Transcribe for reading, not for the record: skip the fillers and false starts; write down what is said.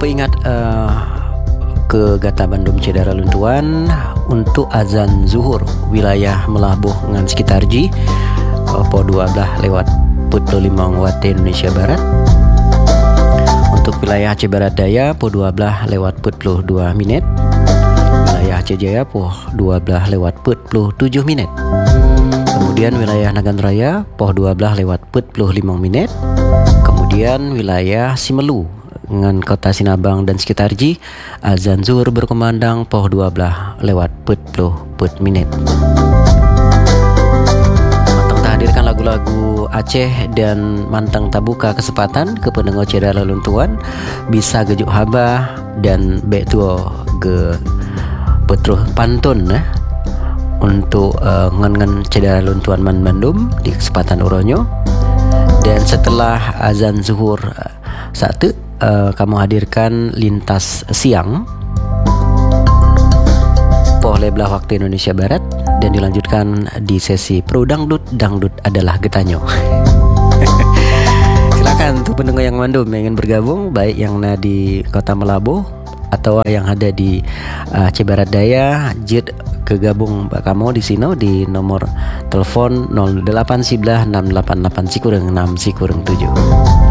peingat ke Gata Bandung Cedera Luntuan untuk azan zuhur wilayah Melabuh ngan sekitar Ji po 12 lewat 45 waktu Indonesia Barat. Untuk wilayah Aceh Barat Daya po 12 lewat 42 menit. Wilayah Aceh Jaya po 12 lewat 47 menit. Kemudian wilayah Nagan Raya po 12 lewat 45 menit. Kemudian wilayah Simelu dengan kota Sinabang dan sekitar Ji azan zuhur berkumandang po 12 lewat 40 menit. Mantang hadirkan lagu-lagu Aceh dan mantang tabuka kesempatan ke pendengar Cedera Luntuan bisa gejuk haba dan betuo ge petruh pantun untuk ngen Cedera Luntuan Man Bandung di kesempatan uronyo. Dan setelah azan zuhur satu kamu hadirkan lintas siang oleh belah waktu Indonesia Barat dan dilanjutkan di sesi Pro Dangdut, Dangdut adalah getanyo. Silakan tuh pendengar yang Bandung yang ingin bergabung, baik yang di Kota Melabuh atau yang ada di Aceh Barat Daya, jid kegabung kamu di sini di nomor telepon 08 688 6 7.